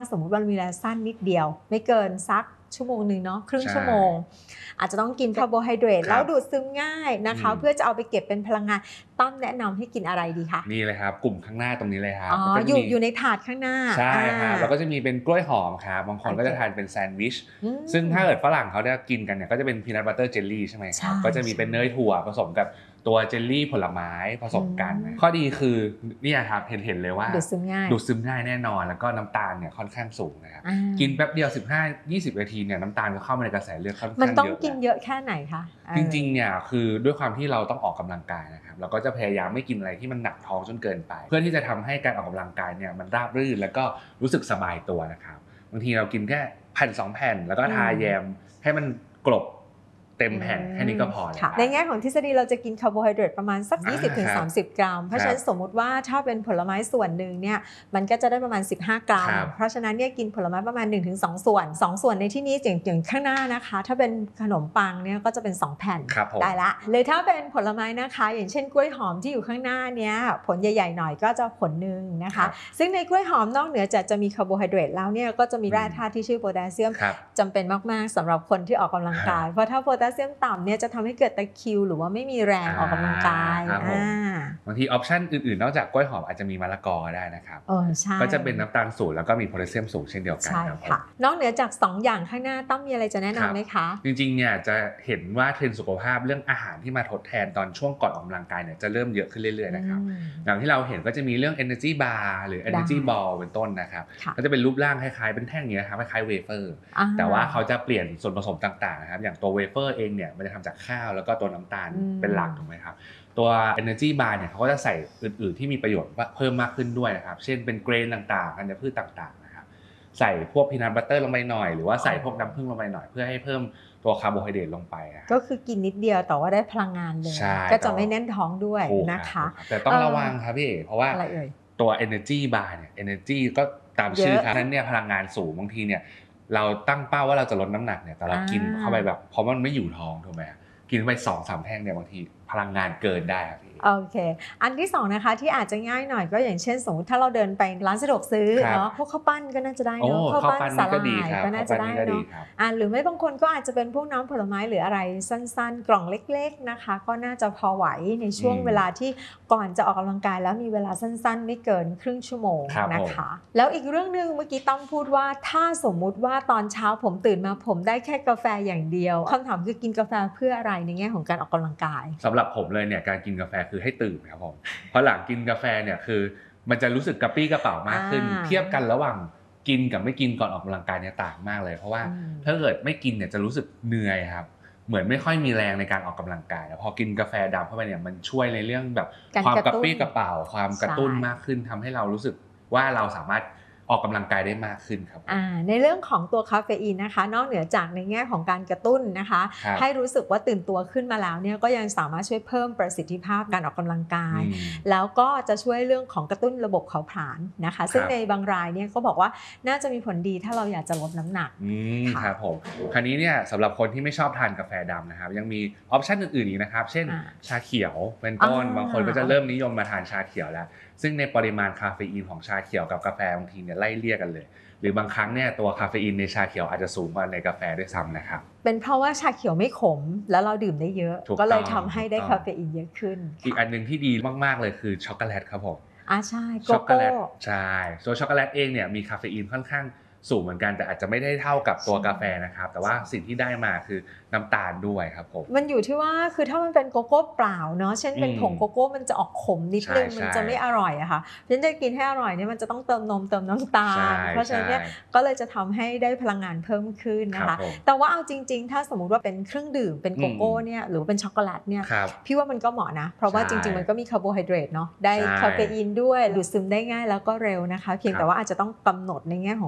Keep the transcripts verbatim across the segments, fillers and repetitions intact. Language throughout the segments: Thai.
สมมุติวันเวลาสั้นนิดเดียวไม่เกินสักชั่วโมงหนึ่งเนาะครึ่งชั่วโมงอาจจะต้องกินคาร์โบไฮเดรตแล้วดูดซึมง่ายนะคะเพื่อจะเอาไปเก็บเป็นพลังงานตั้มแนะนำให้กินอะไรดีคะนี่เลยครับกลุ่มข้างหน้าตรงนี้เลยครับอ๋ออยู่อยู่ในถาดข้างหน้าใช่ครับแล้วก็จะมีเป็นกล้วยหอมครับบางคนก็จะทานเป็นแซนด์วิชซึ่งถ้าเกิดฝรั่งเขาจะกินกันเนี่ยก็จะเป็นพีนัทบัตเตอร์เจลลี่ใช่ไหมครับก็จะมีเป็นเนยถั่วผสมกับตัวเจลลี่ผลไม้ผสมกันข้อดีคือเนี่ยครับเห็นเห็นเลยว่าดูดซึมง่ายดูดซึมง่ายแน่นอนแล้วก็น้ำตาลเนี่ยค่อนข้างสูงนะครับกินแป๊บเดียว สิบห้าถึงยี่สิบ นาทีเนี่ยน้ำตาลก็เข้ามาในกระแสเลือดค่อนข้างเยอะมันต้องกินเยอะแค่ไหนคะจริงๆเนี่ยคือด้วยความที่เราต้องออกกำลังกายนะครับเราก็จะพยายามไม่กินอะไรที่มันหนักท้องจนเกินไปเพื่อที่จะทำให้การออกกำลังกายเนี่ยมันราบรื่นแล้วก็รู้สึกสบายตัวนะครับบางทีเรากินแค่แผ่นสองแผ่นแล้วก็ทาแยมให้มันกลบเต็มแผ่นแค่นี้ก็พอแล้วในแง่ของทฤษฎีเราจะกินคาร์โบไฮเดรตประมาณสัก ยี่สิบถึงสามสิบ กรัมเพราะฉะนั้นสมมุติว่าถ้าเป็นผลไม้ส่วนหนึ่งเนี่ยมันก็จะได้ประมาณสิบห้ากรัมเพราะฉะนั้นเนี่ยกินผลไม้ประมาณ หนึ่งถึงสอง ส่วนสองส่วนในที่นี้อย่างข้างหน้านะคะถ้าเป็นขนมปังเนี่ยก็จะเป็นสองแผ่นได้ละหรือถ้าเป็นผลไม้นะคะอย่างเช่นกล้วยหอมที่อยู่ข้างหน้าเนี่ยผลใหญ่ๆหน่อยก็จะผลนึงนะคะซึ่งในกล้วยหอมนอกเหนือจากจะมีคาร์โบไฮเดรตแล้วเนี่ยก็จะมีแร่ธาตุที่ชื่อโพแทสเซียมจำเป็นมากๆสำหรับคนที่ออกกำลังกายเพราะถ้าโพแทสเซียมต่ำเนี่ยจะทำให้เกิดตะคริวหรือว่าไม่มีแรงออกกำลังกายบางทีออปชั่นอื่นๆนอกจากกล้วยหอมอาจจะมีมะละกอได้นะครับก็จะเป็นน้ำตาลสูงแล้วก็มีโพแทสเซียมสูงเช่นเดียวกันครับนอกเหนือจากสองอย่างข้างหน้าต้องมีอะไรจะแนะนำไหมคะจริงๆเนี่ยจะเห็นว่าเทรนด์สุขภาพเรื่องอาหารที่มาทดแทนตอนช่วงก่อนออกกำลังกายเนี่ยจะเริ่มเยอะขึ้นเรื่อยๆนะครับอย่างที่เราเห็นก็จะมีเรื่อง energy bar หรือ energy ball เป็นต้นนะครับก็จะเป็นรูปร่างคล้ายๆเป็นแท่งอย่างนี้นะครับคล้ายๆเวเฟอร์แต่ว่าเขาจะเปลี่ยนส่วนผสมต่างๆนะครับอย่างตัวเวเฟอร์เองเนี่ยมันจะทำจากข้าวแล้วก็ตัวน้ำตาลเป็นหลักถูกไหมครับตัว energy bar เนี่ยเขาก็จะใส่อื่นๆที่มีประโยชน์เพิ่มมากขึ้นด้วยนะครับเช่นเป็นเกรนต่างๆธัญพืชต่างๆนะครับใส่พวกพีนัทบัตเตอร์ลงไปหน่อยหรือว่าใส่พวกน้ำผึ้งลงไปหน่อยเพื่อให้เพิ่มตัวคาร์โบไฮเดรตลงไปก็คือกินนิดเดียวแต่ว่าได้พลังงานเลยก็จะไม่แน่นท้องด้วยนะคะแต่ต้องระวังครับพี่เอ๋เพราะว่าตัว energy bar เนี่ย energy ก็ตามชื่อครับนั้นเนี่ยพลังงานสูงบางทีเนี่ยเราตั้งเป้าว่าเราจะลดน้ำหนักเนี่ยแต่เรากินเข้าไปแบบเพราะมันไม่อยู่ท้องถูกไหมกินไป สองถึงสาม แท่งเนี่ยบางทีพลังงานเกินได้ครับพี่โอเคอันที่สองนะคะที่อาจจะง่ายหน่อยก็อย่างเช่นสมมติถ้าเราเดินไปร้านสะดวกซื้อเนาะพวกข้าวปั้นก็น่าจะได้เนาะข้าวปั้นสาหร่ายก็น่าจะได้เนาะอ่าหรือไม่บางคนก็อาจจะเป็นพวกน้ำผลไม้หรืออะไรสั้นๆกล่องเล็กๆนะคะก็น่าจะพอไหวในช่วงเวลาที่ก่อนจะออกกำลังกายแล้วมีเวลาสั้นๆไม่เกินครึ่งชั่วโมงนะคะแล้วอีกเรื่องนึงเมื่อกี้ต้องพูดว่าถ้าสมมุติว่าตอนเช้าผมตื่นมาผมได้แค่กาแฟอย่างเดียวคำถามคือกินกาแฟเพื่ออะไรในแง่ของการออกกำลังกายสำหรับผมเลยเนี่ยการกินกาแฟคือให้ตื่นครับผมเพราะหลังกินกาแฟเนี่ยคือมันจะรู้สึกกระปรี้กระเป๋ามากขึ้นเทียบกันระหว่างกินกับไม่กินก่อนออกกำลังกายเนี่ยต่างมากเลยเพราะว่าถ้าเกิดไม่กินเนี่ยจะรู้สึกเหนื่อยครับเหมือนไม่ค่อยมีแรงในการออกกำลังกายพอกินกาแฟดำเข้าไปเนี่ยมันช่วยในเรื่องแบบความกระปรี้กระเป๋าความกระตุ้นมากขึ้นทำให้เรารู้สึกว่าเราสามารถออกกำลังกายได้มากขึ้นครับในเรื่องของตัวคาเฟอีนนะคะนอกเหนือจากในแง่ของการกระตุ้นนะคะให้รู้สึกว่าตื่นตัวขึ้นมาแล้วเนี่ยก็ยังสามารถช่วยเพิ่มประสิทธิภาพการออกกำลังกายแล้วก็จะช่วยเรื่องของกระตุ้นระบบเผาผลาญนะคะซึ่งในบางรายเนี่ยก็บอกว่าน่าจะมีผลดีถ้าเราอยากจะลดน้ำหนักครับผมคราวนี้เนี่ยสำหรับคนที่ไม่ชอบทานกาแฟดำนะครับยังมีออปชันอื่นๆอีกนะครับเช่นชาเขียวเป็นต้นบางคนก็จะเริ่มนิยมมาทานชาเขียวแล้วซึ่งในปริมาณคาเฟอีนของชาเขียวกับกาแฟบางทีเนี่ยไล่เลี่ยกันเลยหรือบางครั้งเนี่ยตัวคาเฟอีนในชาเขียวอาจจะสูงกว่าในกาแฟด้วยซ้ำนะครับเป็นเพราะว่าชาเขียวไม่ขมแล้วเราดื่มได้เยอะก็เลยทำให้ได้คาเฟอีนเยอะขึ้นอีกอันนึงที่ดีมากๆเลยคือช็อกโกแลตครับผมอ่าใช่ช็อกโกแลตใช่ตัวช็อกโกแลตเองเนี่ยมีคาเฟอีนค่อนข้างสูงเหมือนกันแต่อาจจะไม่ได้เท่ากับตัวกาแฟนะครับแต่ว่าสิ่งที่ได้มาคือน้ำตาลด้วยครับผมมันอยู่ที่ว่าคือถ้ามันเป็นโกโก้เปล่าเนาะเช่นเป็นผงโกโก้มันจะออกขมนิดนึงมันจะไม่อร่อยอะค่ะเพราะฉะนั้นจะกินให้อร่อยเนี่ยมันจะต้องเติมนมเติมน้ำตาลเพราะฉะนั้นเนี่ยก็เลยจะทำให้ได้พลังงานเพิ่มขึ้นนะคะแต่ว่าเอาจริงๆถ้าสมมุติว่าเป็นเครื่องดื่มเป็นโกโก้เนี่ยหรือเป็นช็อกโกแลตเนี่ยพี่ว่ามันก็เหมาะนะเพราะว่าจริงๆมันก็มีคาร์โบไฮเดรตเนาะได้คาเฟอีนด้วยดูดซึมได้ง่ายแล้วก็เร็วนะคะเพียงแต่ว่าอาจจะต้องกำหนดในแง่ของปริมาณ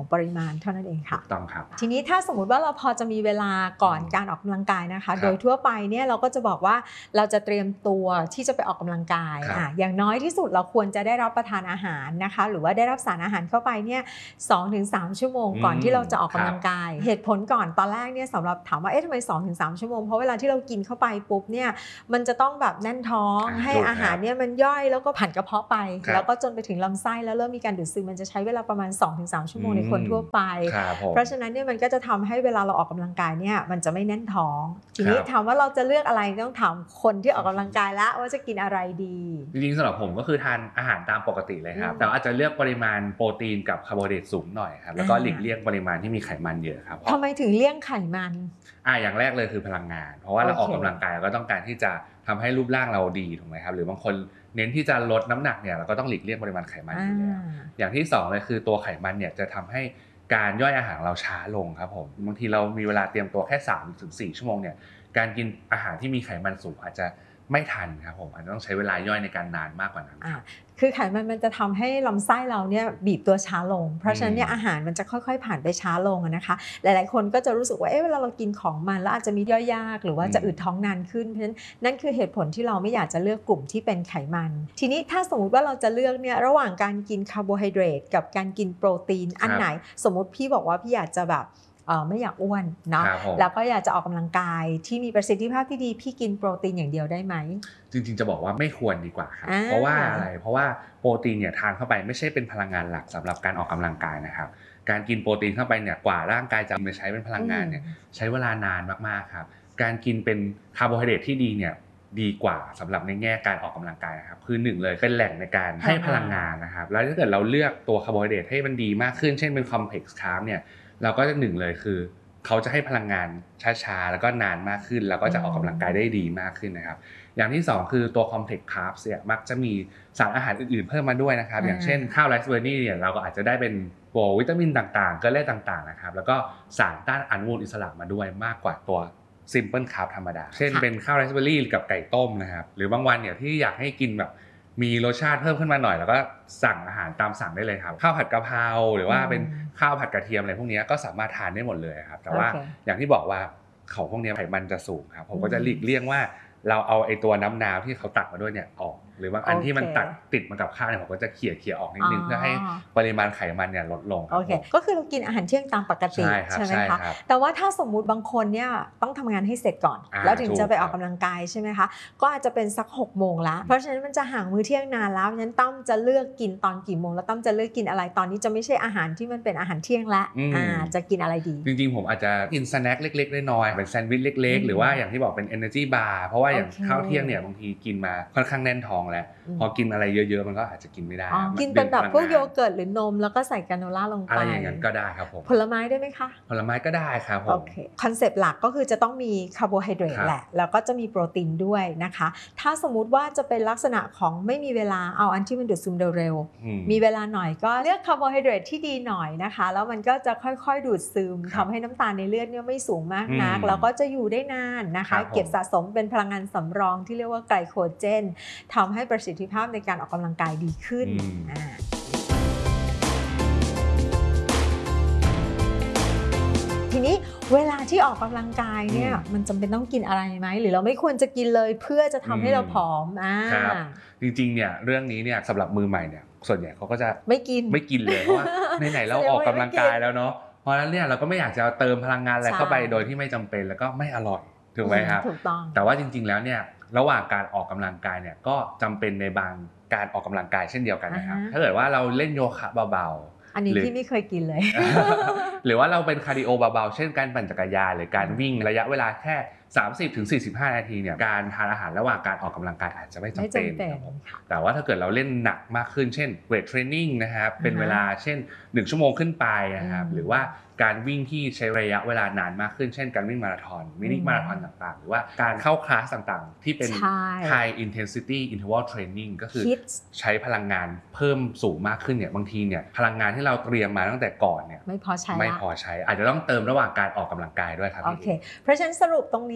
มาณเท่านั้นเองค่ะต้องครับทีนี้ถ้าสมมุติว่าเราพอจะมีเวลาก่อนการออกกำลังกายนะคะโดยทั่วไปเนี่ยเราก็จะบอกว่าเราจะเตรียมตัวที่จะไปออกกำลังกายอ่ะอย่างน้อยที่สุดเราควรจะได้รับประทานอาหารนะคะหรือว่าได้รับสารอาหารเข้าไปเนี่ย สองถึงสาม ชั่วโมงก่อนที่เราจะออกกำลังกายเหตุผลก่อนตอนแรกเนี่ยสำหรับถามว่าเอ๊ะทำไม สองถึงสาม ชั่วโมงเพราะเวลาที่เรากินเข้าไปปุ๊บเนี่ยมันจะต้องแบบแน่นท้องให้อาหารเนี่ยมันย่อยแล้วก็ผ่านกระเพาะไปแล้วก็จนไปถึงลำไส้แล้วเริ่มมีการดูดซึมมันจะใช้เวลาประมาณ สองถึงสาม ชั่วโมงในคนทั่วไปเพราะฉะนั้นเนี่ยมันก็จะทำให้เวลาเราออกกำลังกายเนี่ยมันจะไม่แน่นท้องทีนี้ถามว่าเราจะเลือกอะไรต้องถามคนที่ออกกำลังกายแล้วว่าจะกินอะไรดีจริงๆสำหรับผมก็คือทานอาหารตามปกติเลยครับแต่อาจจะเลือกปริมาณโปรตีนกับคาร์โบไฮเดรตสูงหน่อยครับแล้วก็หลีกเลี่ยงปริมาณที่มีไขมันเยอะครับทำไมถึงเลี่ยงไขมันอ่าอย่างแรกเลยคือพลังงานเพราะว่าเราออกกำลังกายเราก็ต้องการที่จะทำให้รูปร่างเราดีถูกไหมครับหรือบางคนเน้นที่จะลดน้ำหนักเนี่ยเราก็ต้องหลีกเลี่ยงปริมาณไขมันอยู่แล้วอย่างที่สองเลยคือตัวไขมันเนี่ยจะทำให้การย่อยอาหารเราช้าลงครับผมบางทีเรามีเวลาเตรียมตัวแค่ สามถึงสี่ ชั่วโมงเนี่ยการกินอาหารที่มีไขมันสูงอาจจะไม่ทันครับผมอาจจะต้องใช้เวลาย่อยในการนานมากกว่านั้นคือไขมันมันจะทำให้ลำไส้เราเนี่ยบีบตัวช้าลงเพราะฉะนั้นเนี่ยอาหารมันจะค่อยๆผ่านไปช้าลงนะคะหลายๆคนก็จะรู้สึกว่าเอ๊ะเวลาเรากินของมันแล้วอาจจะมีย่อยยากหรือว่าจะอืดท้องนานขึ้นเพราะฉะนั้นนั่นคือเหตุผลที่เราไม่อยากจะเลือกกลุ่มที่เป็นไขมันทีนี้ถ้าสมมุติว่าเราจะเลือกเนี่ยระหว่างการกินคาร์โบไฮเดรตกับการกินโปรตีนอันไหนสมมุติพี่บอกว่าพี่อยากจะแบบไม่อยากอ้วนเนาะแล้วก็อยากจะออกกำลังกายที่มีประสิทธิภาพที่ดีพี่กินโปรตีนอย่างเดียวได้ไหมจริงๆจะบอกว่าไม่ควรดีกว่าครับเพราะว่าอะไรเพราะว่าโปรตีนเนี่ยทานเข้าไปไม่ใช่เป็นพลังงานหลักสำหรับการออกกำลังกายนะครับการกินโปรตีนเข้าไปเนี่ยกว่าร่างกายจะมาใช้เป็นพลังงานเนี่ยใช้เวลานานมากๆครับการกินเป็นคาร์โบไฮเดรตที่ดีเนี่ยดีกว่าสำหรับในแง่การออกกำลังกายนะครับคือหนึ่งเลยเป็นแหล่งในการให้พลังงานนะครับแล้วถ้าเกิดเราเลือกตัวคาร์โบไฮเดรตให้มันดีมากขึ้นเช่นเป็นคอมเพล็กซ์คาร์บเนี่ยเราก็จะหนึ่งเลยคือเขาจะให้พลังงานช้าๆแล้วก็นานมากขึ้นแล้วก็จะออกกำลังกายได้ดีมากขึ้นนะครับอย่างที่สองคือตัว complex carbs เนี่ยมักจะมีสารอาหารอื่นๆเพิ่มมาด้วยนะครับอย่างเช่นข้าวไรซ์เบอร์รี่เนี่ยเราก็อาจจะได้เป็นโปรวิตามินต่างๆเกลือแร่ต่างๆนะครับแล้วก็สารต้านอนุมูลอิสระมาด้วยมากกว่าตัว simple carb ธรรมดาเช่นเป็นข้าวไรซ์เบอร์รี่กับไก่ต้มนะครับหรือบางวันเนี่ยที่อยากให้กินแบบมีรสชาติเพิ่มขึ้นมาหน่อยแล้วก็สั่งอาหารตามสั่งได้เลยครับข้าวผัดกะเพราหรือว่าเป็นข้าวผัดกระเทียมอะไรพวกนี้ก็สามารถทานได้หมดเลยครับแต่ว่าอย่างที่บอกว่าของพวกนี้ไขมันจะสูงครับผมก็จะหลีกเลี่ยงว่าเราเอาไอ้ตัวน้ำน้ำที่เขาตักมาด้วยเนี่ยออกหรือว่าอันที่มันตักติดมากับข้าวเนี่ยผมก็จะเขี่ยเขี่ยออกนิดนึงเพื่อให้ปริมาณไขมันเนี่ยลดลงโอเคก็คือเรากินอาหารเที่ยงตามปกติใช่ไหมคะแต่ว่าถ้าสมมุติบางคนเนี่ยต้องทำงานให้เสร็จก่อนแล้วถึงจะไปออกกำลังกายใช่ไหมคะก็อาจจะเป็นสักหกโมงละเพราะฉะนั้นมันจะห่างมื้อเที่ยงนานแล้วงั้นต้อมจะเลือกกินตอนกี่โมงแล้วต้อมจะเลือกกินอะไรตอนนี้จะไม่ใช่อาหารที่มันเป็นอาหารเที่ยงละอ่าจะกินอะไรดีจริงๆผมอาจจะกินสแน็คเล็กๆน้อยๆเป็นแซนด์วิชเล็กๆหรือว่าอย่างที่บอกเป็น energy bar เพราะว่าอย่างข้าวเที่ยงเนี่ยบางทีกินมาค่อนข้างแน่นท้องแล้วพอกินอะไรเยอะๆมันก็อาจจะกินไม่ได้กินเป็นแบบพวกโยเกิร์ตหรือนมแล้วก็ใส่กราโนล่าลงไปอะไรอย่างนั้นก็ได้ครับผมผลไม้ได้ไหมคะผลไม้ก็ได้ครับผมโอเคคอนเซปต์หลักก็คือจะต้องมีคาร์โบไฮเดรตแหละแล้วก็จะมีโปรตีนด้วยนะคะถ้าสมมุติว่าจะเป็นลักษณะของไม่มีเวลาเอาอันที่มันดูดซึมเร็วๆมีเวลาหน่อยก็เลือกคาร์โบไฮเดรตที่ดีหน่อยนะคะแล้วมันก็จะค่อยๆดูดซึมทำให้น้ำตาลในเลือดเนี่ยไม่สูงมากนักแล้วก็จะอยู่ได้นานนะคะเก็บสะสมเป็นพลังงานสำรองที่เรียกว่าไกลโคเจนทำให้ประสิทธิภาพในการออกกำลังกายดีขึ้นทีนี้เวลาที่ออกกำลังกายเนี่ยมันจำเป็นต้องกินอะไรไหมหรือเราไม่ควรจะกินเลยเพื่อจะทำให้เราผอมอ่าจริงๆเนี่ยเรื่องนี้เนี่ยสำหรับมือใหม่เนี่ยส่วนใหญ่เขาก็จะไม่กินไม่กินเลยเพราะว่าไหนๆเราออกกำลังกายแล้วเนาะเพราะฉะนั้นเนี่ยเราก็ไม่อยากจะเติมพลังงานอะไรเข้าไปโดยที่ไม่จำเป็นแล้วก็ไม่อร่อยถูกไหมครับถูกต้องแต่ว่าจริงๆแล้วเนี่ยระหว่างการออกกำลังกายเนี่ยก็จำเป็นในบางการออกกำลังกายเช่นเดียวกันนะครับถ้าเกิดว่าเราเล่นโยคะเบาๆอันนี้ที่ไม่เคยกินเลยหรือว่าเราเป็นคาร์ดิโอเบาๆเช่นการปั่นจักรยานหรือการวิ่งระยะเวลาแค่ สามสิบถึงสี่สิบห้า นาทีเนี่ยการทานอาหารระหว่างการออกกำลังกายอาจจะไม่จำเป็นแต่ว่าถ้าเกิดเราเล่นหนักมากขึ้นเช่นเวทเทรนนิ่งนะครับเป็นเวลาเช่นหนึ่งชั่วโมงขึ้นไปนะครับหรือว่าการวิ่งที่ใช้ระยะเวลานานมากขึ้นเช่นการวิ่งมาราธอนมินิมาราธอนต่างๆหรือว่าการเข้าคลาสต่างๆที่เป็น high intensity interval training ก็คือใช้พลังงานเพิ่มสูงมากขึ้นเนี่ยบางทีเนี่ยพลังงานที่เราเตรียมมาตั้งแต่ก่อนเนี่ยไม่พอใช้ไม่พอใช้อาจจะต้องเติมระหว่างการออกกำลังกายด้วยครับโอเคเพราะฉะนั้นสรุปตรงนี้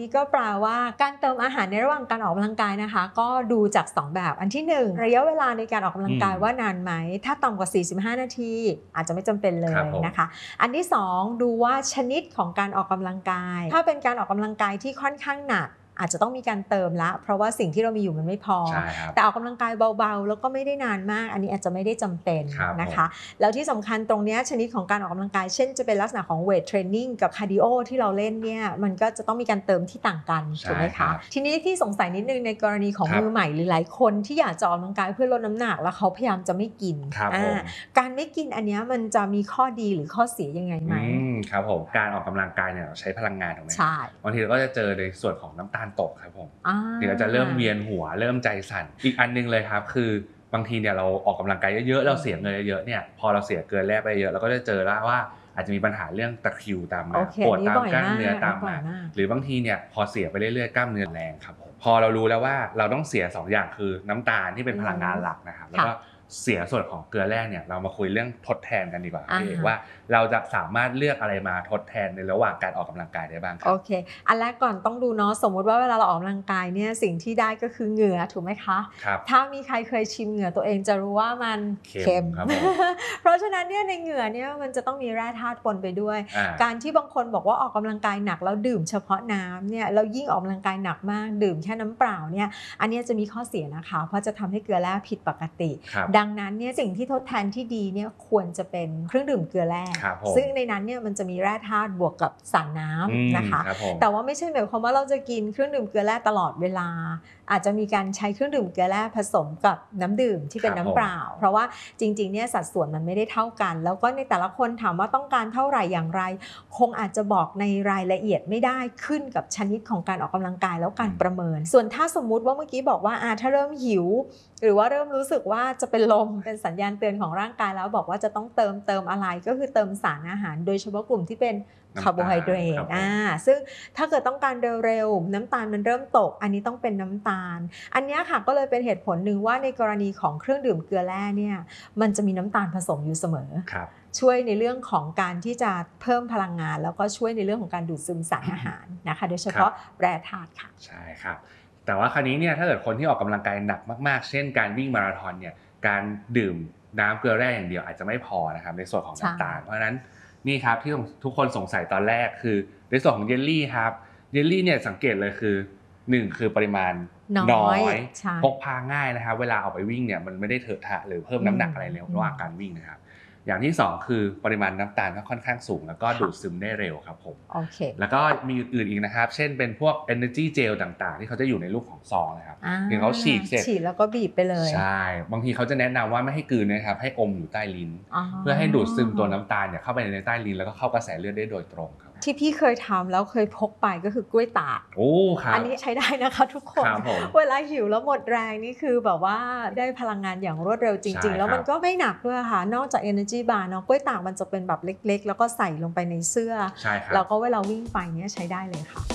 ก็แปลว่าการเติมอาหารในระหว่างการออกกำลังกายนะคะก็ดูจากสองแบบอันที่หนึ่งระยะเวลาในการออกกำลังกายว่านานไหมถ้าต่ำกว่าสี่สิบห้านาทีอาจจะไม่จำเป็นเลยนะคะอันที่สองดูว่าชนิดของการออกกำลังกายถ้าเป็นการออกกำลังกายที่ค่อนข้างหนักอาจจะต้องมีการเติมละเพราะว่าสิ่งที่เรามีอยู่มันไม่พอแต่ออกกำลังกายเบาๆแล้วก็ไม่ได้นานมากอันนี้อาจจะไม่ได้จำเป็นนะคะแล้วที่สำคัญตรงนี้ชนิดของการออกกำลังกายเช่นจะเป็นลักษณะของเวทเทรนนิ่งกับคาร์ดิโอที่เราเล่นเนี่ยมันก็จะต้องมีการเติมที่ต่างกันถูกไหมคะทีนี้ที่สงสัยนิดนึงในกรณีของมือใหม่หรือหลายคนที่อยากจะออกกำลังกายเพื่อลดน้ำหนักแล้วเขาพยายามจะไม่กินการไม่กินอันนี้มันจะมีข้อดีหรือข้อเสียยังไงไหมครับผมการออกกำลังกายเนี่ยใช้พลังงานถูกไหมใช่บางทีเราก็จะเจอในส่วนของน้ำตาลตกครับผมเดี๋ยวจะเริ่มเวียนหัวเริ่มใจสั่นอีกอันนึงเลยครับคือบางทีเนี่ยเราออกกำลังกายเยอะๆเราเสียเงินเยอะๆเนี่ยพอเราเสียเกินแร่ไปเยอะเราก็จะเจอแล้วว่าอาจจะมีปัญหาเรื่องตะคริวตามมาปวดตามกล้ามเนื้อตามมาหรือบางทีเนี่ยพอเสียไปเรื่อยๆกล้ามเนื้อแรงครับผมพอเรารู้แล้วว่าเราต้องเสียสองอย่างคือน้ำตาลที่เป็นพลังงานหลักนะครับแล้วก็เสียส่วนของเกลือแร่เนี่ยเรามาคุยเรื่องทดแทนกันดีกว่าพี่ว่าเราจะสามารถเลือกอะไรมาทดแทนในระหว่างการออกกำลังกายได้บ้างครับโอเคอันแรกก่อนต้องดูเนาะสมมุติว่าเวลาเราออกกำลังกายเนี่ยสิ่งที่ได้ก็คือเหงื่อถูกไหมคะครับถ้ามีใครเคยชิมเหงื่อตัวเองจะรู้ว่ามันเค็มเพราะฉะนั้นเนี่ยในเหงื่อเนี่ยมันจะต้องมีแร่ธาตุปนไปด้วยการที่บางคนบอกว่าออกกำลังกายหนักแล้วดื่มเฉพาะน้ำเนี่ยเรายิ่งออกกำลังกายหนักมากดื่มแค่น้ำเปล่าเนี่ยอันนี้จะมีข้อเสียนะคะเพราะจะทำให้เกลือแร่ผิดปกติดังนั้นเนี่ยสิ่งที่ทดแทนที่ดีเนี่ยควรจะเป็นเครื่องดื่มเกลือแร่ซึ่งในนั้นเนี่ยมันจะมีแร่ธาตุบวกกับสารน้ำนะคะแต่ว่าไม่ใช่หมายความว่าเราจะกินเครื่องดื่มเกลือแร่ตลอดเวลาอาจจะมีการใช้เครื่องดื่มเกลือแร่ผสมกับน้ำดื่มที่เป็นน้ำเปล่าเพราะว่าจริงๆเนี่ยสัดส่วนมันไม่ได้เท่ากันแล้วก็ในแต่ละคนถามว่าต้องการเท่าไหร่อย่างไรคงอาจจะบอกในรายละเอียดไม่ได้ขึ้นกับชนิดของการออกกำลังกายแล้วการประเมินส่วนถ้าสมมุติว่าเมื่อกี้บอกว่าถ้าเริ่มหิวหรือว่าเริ่มรู้สึกว่าจะเป็นลมเป็นสัญญาณเตือนของร่างกายแล้วบอกว่าจะต้องเติมเติมอะไรก็คือเติมสารอาหารโดยเฉพาะกลุ่มที่เป็นคาร์โบไฮเดรตอ่าซึ่งถ้าเกิดต้องการเร็วๆน้ำตาลมันเริ่มตกอันนี้ต้องเป็นน้ำตาลอันนี้ค่ะก็เลยเป็นเหตุผลหนึ่งว่าในกรณีของเครื่องดื่มเกลือแร่เนี่ยมันจะมีน้ำตาลผสมอยู่เสมอช่วยในเรื่องของการที่จะเพิ่มพลังงานแล้วก็ช่วยในเรื่องของการดูดซึมสารอาหารนะคะโดยเฉพาะแร่ธาตุค่ะใช่ครับแต่ว่าคราวนี้เนี่ยถ้าเกิดคนที่ออกกำลังกายหนักมากๆเช่นการวิ่งมาราธอนเนี่ยการดื่มน้ำเกลือแร่อย่างเดียวอาจจะไม่พอนะครับในส่วนของน้ำตาลเพราะฉะนั้นนี่ครับที่ทุกคนสงสัยตอนแรกคือในส่วนของเยลลี่ครับเยลลี่เนี่ยสังเกตเลยคือหนึ่งคือปริมาณน้อยพกพาง่ายนะครับเวลาออกไปวิ่งเนี่ยมันไม่ได้เถอะทะหรือเพิ่มน้ำหนักอะไรเร็วระหว่างการวิ่งนะครับอย่างที่สองคือปริมาณน้ำตาลก็ค่อนข้างสูงแล้วก็ดูดซึมได้เร็วครับผมโอเคแล้วก็มีอื่นอีกนะครับเช่นเป็นพวก energy gel ต่างๆที่เขาจะอยู่ในรูปของซองนะครับคือเขาฉีกเสร็จฉีกแล้วก็บีบไปเลยใช่บางทีเขาจะแนะนำว่าไม่ให้กลืนนะครับให้อมอยู่ใต้ลิ้นเพื่อให้ดูดซึมตัวน้ำตาลเนี่ยเข้าไปในใต้ลิ้นแล้วก็เข้ากระแสเลือดได้โดยตรงครับที่พี่เคยทำแล้วเคยพกไปก็คือกล้วยตากโอ้ครับอันนี้ใช้ได้นะคะทุกคนเวลาหิวแล้วหมดแรงนี่คือแบบว่าได้พลังงานอย่างรวดเร็วจริงๆแล้วมันก็ไม่หนักด้วยค่ะนอกจาก energy bar เนาะกล้วยตากมันจะเป็นแบบเล็กๆแล้วก็ใส่ลงไปในเสื้อแล้วก็เวลาวิ่งไปเนี่ยใช้ได้เลยค่ะ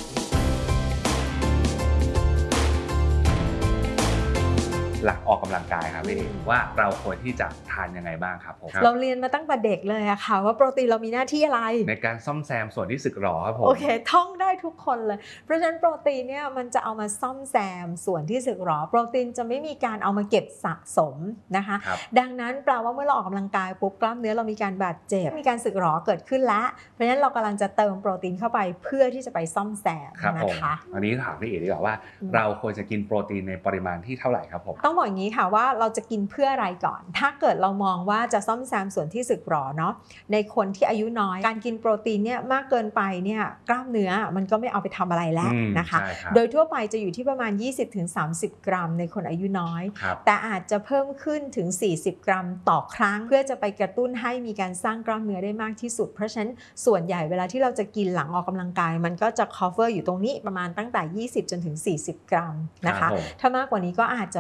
หลักออกกำลังกายครับพี่เอกว่าเราควรที่จะทานยังไงบ้างครับผมเราเรียนมาตั้งแต่เด็กเลยอะค่ะว่าโปรตีนเรามีหน้าที่อะไรในการซ่อมแซมส่วนที่สึกหรอครับผมโอเคท่องได้ทุกคนเลยเพราะฉะนั้นโปรตีนเนี่ยมันจะเอามาซ่อมแซมส่วนที่สึกหรอโปรตีนจะไม่มีการเอามาเก็บสะสมนะคะดังนั้นแปลว่าเมื่อเราออกกำลังกายปุ๊บกล้ามเนื้อเรามีการบาดเจ็บมีการสึกหรอเกิดขึ้นแล้วเพราะฉะนั้นเรากำลังจะเติมโปรตีนเข้าไปเพื่อที่จะไปซ่อมแซมนะคะอันนี้ถามพี่เอกดีกว่าว่าเราควรจะกินโปรตีนในปริมาณที่เท่าไหร่ครับผมต้องบอกอย่างนี้ค่ะว่าเราจะกินเพื่ออะไรก่อนถ้าเกิดเรามองว่าจะซ่อมแซมส่วนที่สึกหรอเนาะในคนที่อายุน้อยการกินโปรตีนเนี่ยมากเกินไปเนี่ยกล้ามเนื้อมันก็ไม่เอาไปทำอะไรแล้วนะคะโดยทั่วไปจะอยู่ที่ประมาณ ยี่สิบถึงสามสิบ กรัมในคนอายุน้อยแต่อาจจะเพิ่มขึ้นถึงสี่สิบกรัมต่อครั้งเพื่อจะไปกระตุ้นให้มีการสร้างกล้ามเนื้อได้มากที่สุดเพราะฉะนั้นส่วนใหญ่เวลาที่เราจะกินหลังออกกำลังกายมันก็จะ cover อยู่ตรงนี้ประมาณตั้งแต่ยี่สิบจนถึงสี่สิบกรัมนะคะถ้ามากกว่านี้ก็อาจจะไม่มีผ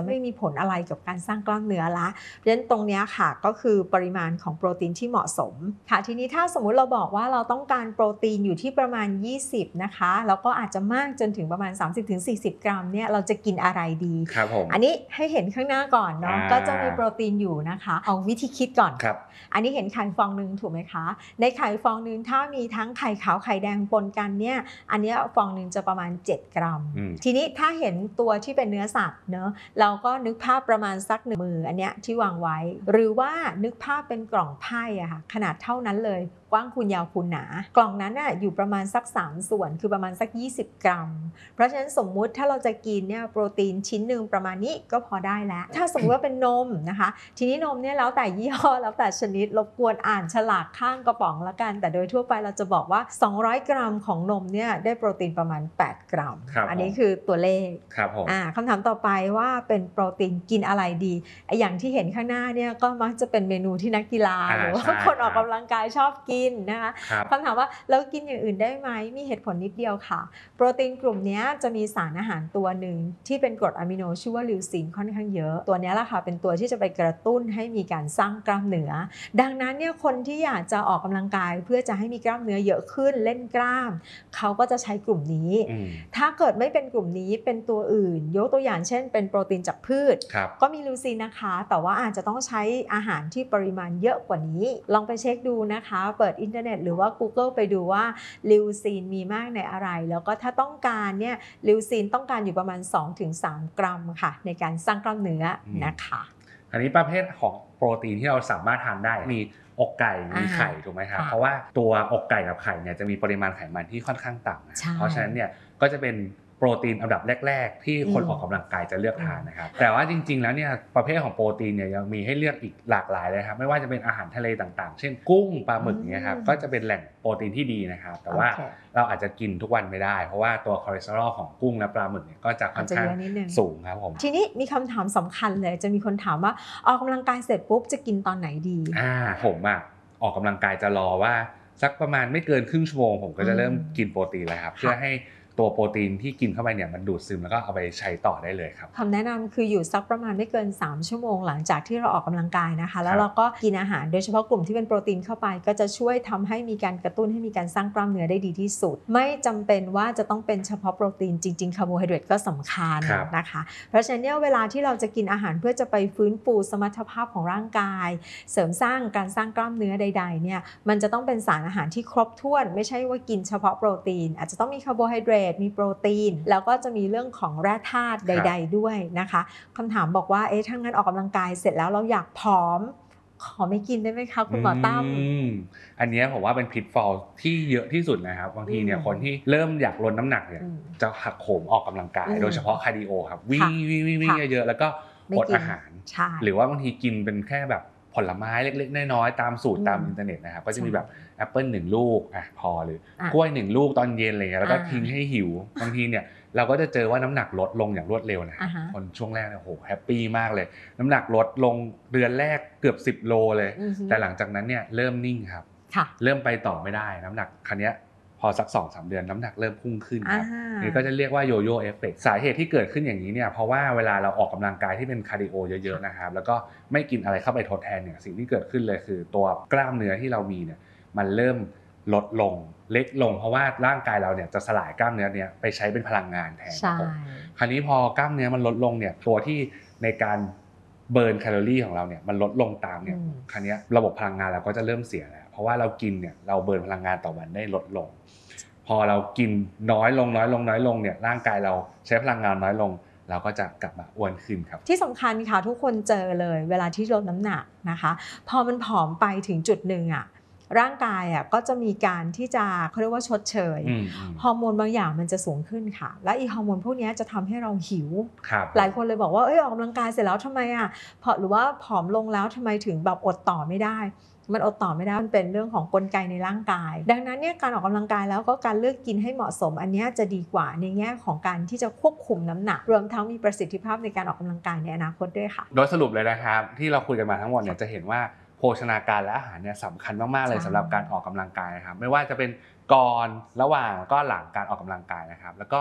ลอะไรกับการสร้างกล้ามเนื้อละเพราะฉะนั้นตรงนี้ค่ะก็คือปริมาณของโปรตีนที่เหมาะสมค่ะทีนี้ถ้าสมมุติเราบอกว่าเราต้องการโปรตีนอยู่ที่ประมาณยี่สิบนะคะแล้วก็อาจจะมากจนถึงประมาณ สามสิบถึงสี่สิบ กรัมเนี่ยเราจะกินอะไรดีครับผมอันนี้ให้เห็นข้างหน้าก่อนเนาะก็จะมีโปรตีนอยู่นะคะเอาวิธีคิดก่อนครับอันนี้เห็นไข่ฟองนึงถูกไหมคะในไข่ฟองนึงถ้ามีทั้งไข่ขาวไข่แดงปนกันเนี่ยอันนี้ฟองนึงจะประมาณเจ็ดกรัมทีนี้ถ้าเห็นตัวที่เป็นเนื้อสัตว์เนอะเราก็นึกภาพประมาณสักหนึ่งมืออันเนี้ยที่วางไว้หรือว่านึกภาพเป็นกล่องไพ่อะค่ะขนาดเท่านั้นเลยกว้างคูณยาวคูณหนากล่องนั้นน่ะอยู่ประมาณสักสามส่วนคือประมาณสักยี่สิบกรัมเพราะฉะนั้นสมมุติถ้าเราจะกินเนี่ยโปรตีนชิ้นหนึ่งประมาณนี้ก็พอได้แล้วถ้าสมมติว่าเป็นนมนะคะทีนี้นมเนี่ยแล้วแต่ยี่ห้อแล้วแต่ชนิดรบกวนอ่านฉลากข้างกระป๋องละกันแต่โดยทั่วไปเราจะบอกว่าสองร้อยกรัมของนมเนี่ยได้โปรตีนประมาณแปดกรัมอันนี้คือตัวเลขครับผมอ่าคำถามต่อไปว่าเป็นโปรตีนกินอะไรดีไอ้อย่างที่เห็นข้างหน้าเนี่ยก็มักจะเป็นเมนูที่นักกีฬาหรือว่าคนออกกำลังกายชอบกินนะคะคำถามว่าแล้วกินอย่างอื่นได้ไหมมีเหตุผลนิดเดียวค่ะโปรตีนกลุ่มนี้จะมีสารอาหารตัวหนึ่งที่เป็นกรดอะมิโนชื่อว่าลิวซีนค่อนข้างเยอะตัวนี้แหละค่ะเป็นตัวที่จะไปกระตุ้นให้มีการสร้างกล้ามเนื้อดังนั้นเนี่ยคนที่อยากจะออกกำลังกายเพื่อจะให้มีกล้ามเนื้อเยอะขึ้นเล่นกล้ามเขาก็จะใช้กลุ่มนี้ถ้าเกิดไม่เป็นกลุ่มนี้เป็นตัวอื่นยกตัวอย่างเช่นเป็นโปรตีนจากพืชก็มีลิวซีนนะคะแต่ว่าอาจจะต้องใช้อาหารที่ปริมาณเยอะกว่านี้ลองไปเช็คดูนะคะเปิดอินเทอร์เน็ตหรือว่า Google ไปดูว่าลิวซีนมีมากในอะไรแล้วก็ถ้าต้องการเนี่ยลิวซีนต้องการอยู่ประมาณ สองถึงสาม กรัมค่ะในการสร้างกล้ามเนื้อนะคะอันนี้ประเภทของโปรตีนที่เราสามารถทานได้มีอกไก่มีไข่ถูกไหมครับเพราะว่าตัวอกไก่กับไข่เนี่ยจะมีปริมาณไขมันที่ค่อนข้างต่ำเพราะฉะนั้นเนี่ยก็จะเป็นโปรตีนอันดับแรกๆที่คนออกกำลังกายจะเลือกทานนะครับแต่ว่าจริงๆแล้วเนี่ยประเภทของโปรตีนเนี่ยยังมีให้เลือกอีกหลากหลายเลยครับไม่ว่าจะเป็นอาหารทะเลต่างๆเช่นกุ้งปลาหมึกเนี่ยครับก็จะเป็นแหล่งโปรตีนที่ดีนะครับแต่ว่าเราอาจจะกินทุกวันไม่ได้เพราะว่าตัวคอเลสเตอรอลของกุ้งและปลาหมึกเนี่ยก็จะค่อนข้างสูงครับผมทีนี้มีคำถามสำคัญเลยจะมีคนถามว่าออกกำลังกายเสร็จปุ๊บจะกินตอนไหนดีอ่าผมอ่ะออกกำลังกายจะรอว่าสักประมาณไม่เกินครึ่งชั่วโมงผมก็จะเริ่มกินโปรตีนแล้วครับเพื่อให้ตัวโปรตีนที่กินเข้าไปเนี่ยมันดูดซึมแล้วก็เอาไปใช้ต่อได้เลยครับคำแนะนำคืออยู่สักประมาณไม่เกินสามชั่วโมงหลังจากที่เราออกกำลังกายนะคะแล้วเราก็กินอาหารโดยเฉพาะกลุ่มที่เป็นโปรตีนเข้าไปก็จะช่วยทำให้มีการกระตุ้นให้มีการสร้างกล้ามเนื้อได้ดีที่สุดไม่จำเป็นว่าจะต้องเป็นเฉพาะโปรตีนจริงๆคาร์โบไฮเดรตก็สำคัญนะคะเพราะฉะนั้นเนี่ยเวลาที่เราจะกินอาหารเพื่อจะไปฟื้นฟูสมรรถภาพของร่างกายเสริมสร้างการสร้างกล้ามเนื้อใดๆเนี่ยมันจะต้องเป็นสารอาหารที่ครบถ้วนไม่ใช่ว่ากินเฉพาะโปรตีนอาจจะต้องมีคาร์โบไฮเดรตมีโปรตีนแล้วก็จะมีเรื่องของแร่ธาตุใดๆด้วยนะคะคำถามบอกว่าเอ๊ะถ้างั้นออกกำลังกายเสร็จแล้วเราอยากผอมขอไม่กินได้ไหมคะคุณหมอตั้มอันนี้ผมว่าเป็นพิทฟอลที่เยอะที่สุดนะครับบางทีเนี่ยคนที่เริ่มอยากลดน้ำหนักเนี่ยจะหักโหมออกกำลังกายโดยเฉพาะคาร์ดิโอครับวิ่งวิ่งวิ่งเยอะๆแล้วก็อดอาหารหรือว่าบางทีกินเป็นแค่แบบผลไม้เล็กๆน้อยๆตามสูตรตามอินเทอร์เน็ตนะครับก็จะมีแบบแอปเปิลหนึ่งลูกอ่ะพอหรือกล้วยหนึ่งลูกตอนเย็นอะไรเงี้ยแล้วก็ทิ้งให้หิวบางทีเนี่ยเราก็จะเจอว่าน้ำหนักลดลงอย่างรวดเร็วนะคนช่วงแรกเนี่ยโหแฮปปี้มากเลยน้ำหนักลดลงเดือนแรกเกือบสิบโลเลยแต่หลังจากนั้นเนี่ยเริ่มนิ่งครับเริ่มไปต่อไม่ได้น้ำหนักคันนี้พอสัก สองถึงสาม เดือนน้ำหนักเริ่มพุ่งขึ้นครับนี่ก็จะเรียกว่าโยโย่เอฟเฟกต์สาเหตุที่เกิดขึ้นอย่างนี้เนี่ยเพราะว่าเวลาเราออกกำลังกายที่เป็นคาร์ดิโอเยอะๆนะครับแล้วก็ไม่กินอะไรเข้าไปทดแทนเนี่ยสิ่งที่เกิดขึ้นเลยคือตัวกล้ามเนื้อที่เรามีเนี่ยมันเริ่มลดลงเล็กลงเพราะว่าร่างกายเราเนี่ยจะสลายกล้ามเนื้อเนี่ยไปใช้เป็นพลังงานแทนครับคราวนี้พอกล้ามเนื้อมันลดลงเนี่ยตัวที่ในการเบิร์นแคลอรี่ของเราเนี่ยมันลดลงตามเนี่ยคราวนี้ระบบพลังงานเราก็จะเริ่มเสียแล้วเพราะว่าเรากินเนี่ยเราเบิร์นพลังงานต่อวันได้ลดลงพอเรากินน้อยลงน้อยลงน้อยลงเนี่ยร่างกายเราใช้พลังงานน้อยลงเราก็จะกลับมาอ้วนขึ้นครับที่สำคัญค่ะทุกคนเจอเลยเวลาที่ลดน้ำหนักนะคะพอมันผอมไปถึงจุดหนึ่งอ่ะร่างกายอ่ะก็จะมีการที่จะเขาเรียกว่าชดเชยฮอร์โมนบางอย่างมันจะสูงขึ้นค่ะและอีฮอร์โมนพวกนี้จะทำให้เราหิวหลายคนเลยบอกว่าเอ้ยออกกำลังกายเสร็จแล้วทำไมอ่ะพอหรือว่าผอมลงแล้วทำไมถึงแบบอดต่อไม่ได้มันอดต่อไม่ได้มันเป็นเรื่องของกลไกในร่างกายดังนั้นเนี่ยการออกกำลังกายแล้วก็การเลือกกินให้เหมาะสมอันนี้จะดีกว่าในแง่ของการที่จะควบคุมน้ำหนักรวมทั้งมีประสิทธิภาพในการออกกำลังกายในอนาคตด้วยค่ะโดยสรุปเลยนะครับที่เราคุยกันมาทั้งหมดเนี่ยจะเห็นว่าโภชนาการและอาหารเนี่ยสำคัญมากๆเลยสำหรับการออกกำลังกายนะครับไม่ว่าจะเป็นก่อนระหว่างก็หลังการออกกำลังกายนะครับแล้วก็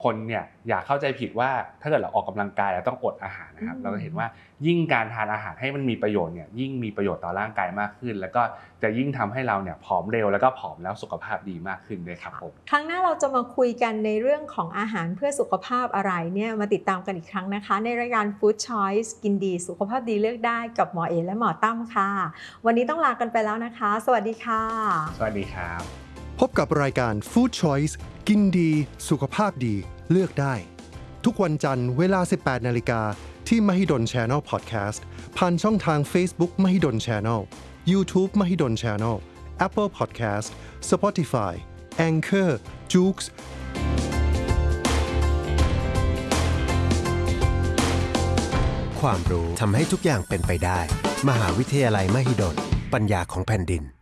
คนเนี่ยอย่าเข้าใจผิดว่าถ้าเกิดเราออกกำลังกายเราต้องอดอาหารนะครับเราก็เห็นว่ายิ่งการทานอาหารให้มันมีประโยชน์เนี่ยยิ่งมีประโยชน์ต่อร่างกายมากขึ้นแล้วก็จะยิ่งทำให้เราเนี่ยผอมเร็วแล้วก็ผอมแล้วสุขภาพดีมากขึ้นด้วยครับผมครั้งหน้าเราจะมาคุยกันในเรื่องของอาหารเพื่อสุขภาพอะไรเนี่ยมาติดตามกันอีกครั้งนะคะในรายการ Food Choice กินดีสุขภาพดีเลือกได้กับหมอเอและหมอตั้มค่ะวันนี้ต้องลากันไปแล้วนะคะสวัสดีค่ะสวัสดีครับพบกับรายการ Food Choice กินดีสุขภาพดีเลือกได้ทุกวันจันทร์เวลา สิบแปดนาฬิกา นที่ Mahidol Channel Podcast ผ่านช่องทาง Facebook Mahidol Channel YouTube Mahidol Channel Apple Podcast Spotify Anchor Joox ความรู้ทำให้ทุกอย่างเป็นไปได้มหาวิทยาลัยมหิดลปัญญาของแผ่นดิน